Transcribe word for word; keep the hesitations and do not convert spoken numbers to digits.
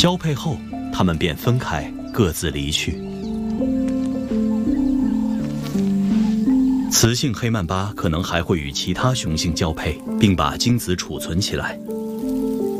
交配后，它们便分开，各自离去。雌性黑曼巴可能还会与其他雄性交配，并把精子储存起来，